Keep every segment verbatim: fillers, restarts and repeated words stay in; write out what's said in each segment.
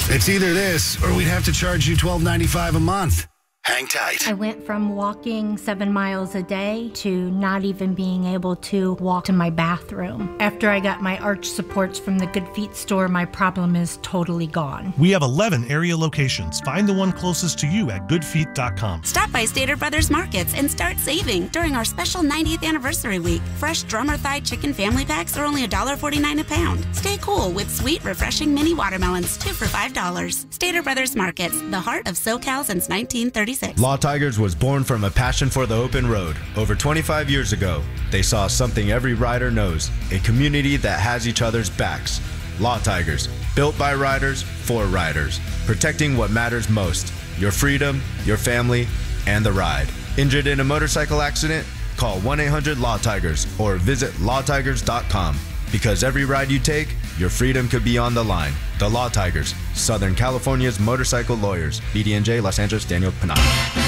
It's either this or we'd have to charge you twelve ninety-five a month. Hang tight. I went from walking seven miles a day to not even being able to walk to my bathroom. After I got my arch supports from the Good Feet store, my problem is totally gone. We have eleven area locations. Find the one closest to you at good feet dot com. Stop by Stater Brothers Markets and start saving during our special ninetieth anniversary week. Fresh drummer thigh chicken family packs are only one forty-nine a pound. Stay cool with sweet, refreshing mini watermelons, two for five dollars. Stater Brothers Markets, the heart of SoCal since nineteen thirty-six. Law Tigers was born from a passion for the open road. Over twenty-five years ago, they saw something every rider knows, a community that has each other's backs. Law Tigers, built by riders, for riders, protecting what matters most, your freedom, your family, and the ride. Injured in a motorcycle accident? Call one eight hundred law tigers or visit law tigers dot com. Because every ride you take, your freedom could be on the line. The Law Tigers, Southern California's motorcycle lawyers. B D N J, Los Angeles, Daniel Panano.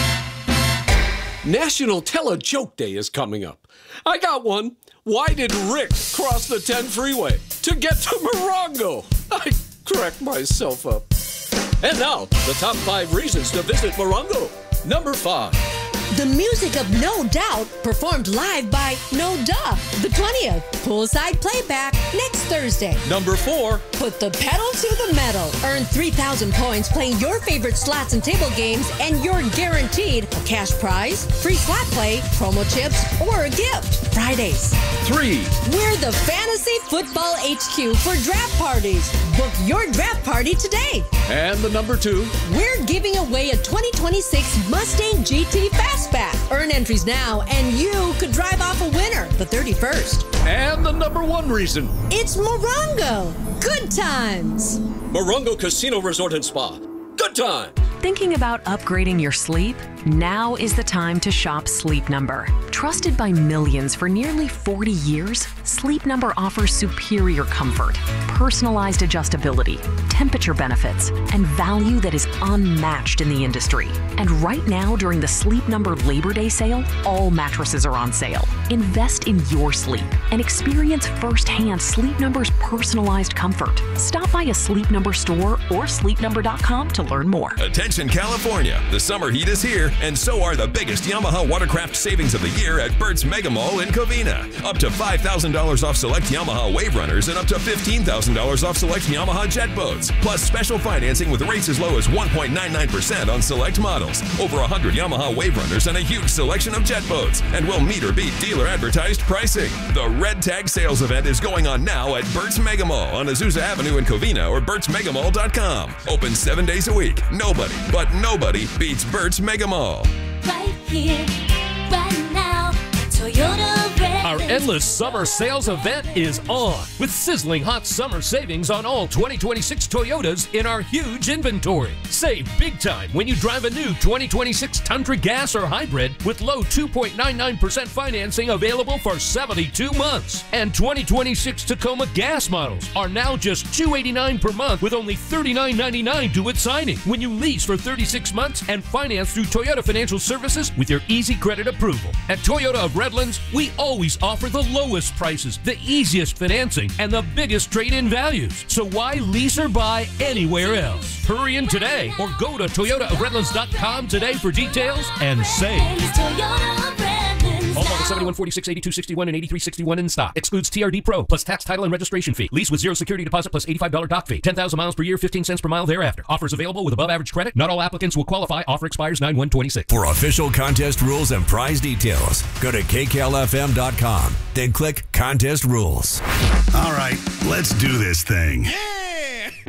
National Tell a Joke Day is coming up. I got one. Why did Rick cross the ten freeway? To get to Morongo. I cracked myself up. And now, the top five reasons to visit Morongo. Number five. The music of No Doubt performed live by No Duh, the twentieth. Poolside playback next Thursday. Number four. Put the pedal to the metal. Earn three thousand points playing your favorite slots and table games, and you're guaranteed a cash prize, free slot play, promo chips, or a gift. Fridays. Three. We're the Fantasy Football H Q for draft parties. Book your draft party today. And the number two. We're giving away a twenty twenty-six Mustang G T Fastback. Earn entries now, and you could drive off a winner the thirty-first. And the number one reason. It's Morongo. Good times. Morongo Casino Resort and Spa. Good time. Thinking about upgrading your sleep? Now is the time to shop Sleep Number. Trusted by millions for nearly forty years, Sleep Number offers superior comfort, personalized adjustability, temperature benefits, and value that is unmatched in the industry. And right now, during the Sleep Number Labor Day sale, all mattresses are on sale. Invest in your sleep and experience firsthand Sleep Number's personalized comfort. Stop by a Sleep Number store or sleep number dot com to learn more. Attention California, the summer heat is here, and so are the biggest Yamaha watercraft savings of the year at Burt's Mega Mall in Covina. Up to five thousand dollars off select Yamaha Wave Runners and up to fifteen thousand dollars off select Yamaha Jet Boats. Plus special financing with rates as low as one point nine nine percent on select models. Over one hundred Yamaha Wave Runners and a huge selection of jet boats. And will meet or beat dealer advertised pricing. The Red Tag Sales Event is going on now at Burt's Mega Mall on Azusa Avenue in Covina or burts mega mall dot com. Open seven days a week. Nobody, but nobody beats Burt's Mega Mall. Right here, right now, Toyota Redlands. Our endless summer sales event is on with sizzling hot summer savings on all twenty twenty-six Toyotas in our huge inventory. Save big time when you drive a new twenty twenty-six Tundra Gas or Hybrid with low two point nine nine percent financing available for seventy-two months. And twenty twenty-six Tacoma Gas models are now just two hundred eighty-nine dollars per month with only thirty-nine ninety-nine due at signing when you lease for thirty-six months and finance through Toyota Financial Services with your easy credit approval. At Toyota of Redlands, we always offer the lowest prices, the easiest financing, and the biggest trade-in values. So why lease or buy anywhere else? Hurry in today or go to toyota of redlands dot com today for details and save. All models seventy-one, forty-six, eighty-two, sixty-one, and eighty-three sixty-one in stock. Excludes T R D Pro plus tax, title, and registration fee. Lease with zero security deposit plus eighty-five dollars doc fee. ten thousand miles per year, fifteen cents per mile thereafter. Offers available with above average credit. Not all applicants will qualify. Offer expires nine one twenty-six. For official contest rules and prize details, go to K K L F M dot com. Then click Contest Rules. All right, let's do this thing. Yeah!